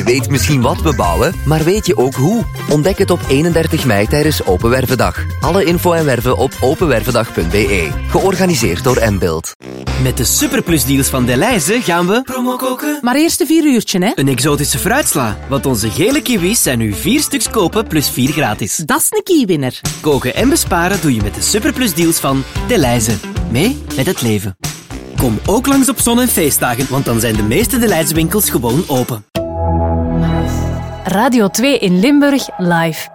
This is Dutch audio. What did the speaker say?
Je weet misschien wat we bouwen, maar weet je ook hoe? Ontdek het op 31 mei tijdens Open Wervendag. Alle info en werven op openwervendag.be. Georganiseerd door Mbuild. Met de superplusdeals van Delhaize gaan we promo koken. Maar eerst een 4 uurtje, hè? Een exotische fruitsla, want onze gele kiwis zijn nu 4 stuks kopen plus 4 gratis. Dat is een kiewinner. Koken en besparen doe je met de superplusdeals van Delhaize. Mee met het leven. Kom ook langs op zon- en feestdagen, want dan zijn de meeste Delhaize winkels gewoon open. Radio 2 in Limburg live.